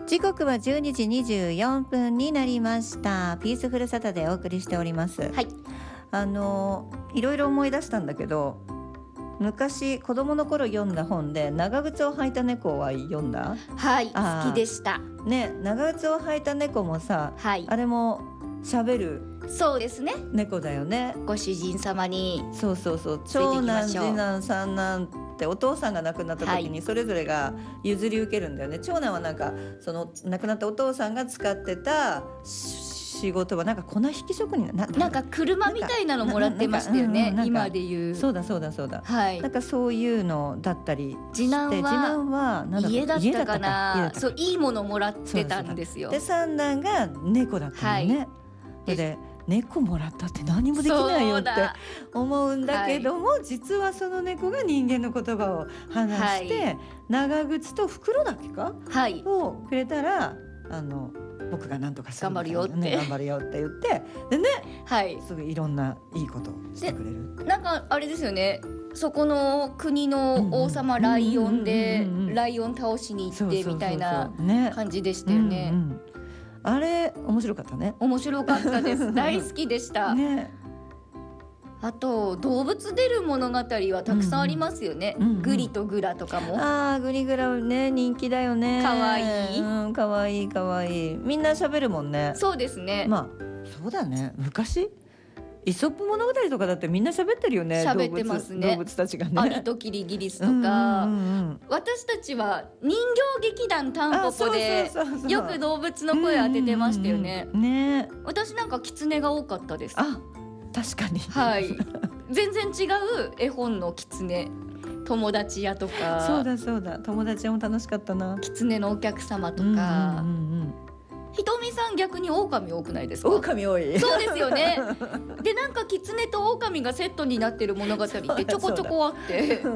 時刻は12時24分になりました。ピースフルサタデーお送りしております。 はい。 いろいろ思い出したんだけど、昔子供の頃読んだ本で長靴を履いた猫は読んだ？ はい、好きでしたね。長靴を履いた猫もさ、 はい、 あれも喋るそうですね、 猫だよね。 ご主人様にそう長男次男三男ってお父さんが亡くなった時にそれぞれが譲り受けるんだよね。長男はなんかその亡くなったお父さんが使ってた仕事はなんか粉引き職人なんか車みたいなのもらってましたよね。今で言うそうだ、 はい、 なんかそういうのだったりして、 次男は家だったかな。そう、いいものもらってたんですよ。 で三男が猫だったのね、はい、で猫もらったって何もできないよって思うんだけども、はい、実はその猫が人間の言葉を話して、はい、長靴と袋だけか、はい、をくれたら僕が何とかする頑張るよって、 頑張るよって言ってでね、 はい、 すぐいろんないいことをしてくれる。 なんかあれですよね、そこの国の王様ライオンでライオン倒しに行ってみたいな感じでしたよね。 あれ面白かったね。 面白かったです大好きでした、ね、あと動物出る物語はたくさんありますよね、グリとグラとかも。 グリグラね、人気だよね。 かわいい、 かわいいかわいい。みんな喋るもんね。 そうですね。 まあそうだね、昔イソップ物語とかだってみんな喋ってるよね。 喋ってますね、 動物たちがね。 アリとキリギリスとか、私たちは人形劇団タンポポでよく動物の声当ててましたよね。 ね、 私なんかキツネが多かったです。 あ、確かに、はい、 全然違う絵本のキツネ、友達屋とか。 そうだ、友達屋も楽しかったな。 キツネのお客様とか、ひとみさん逆に狼多くないですか？ 狼多い。 そうですよね。でなんかキツネと狼がセットになってる物語ってちょこちょこあって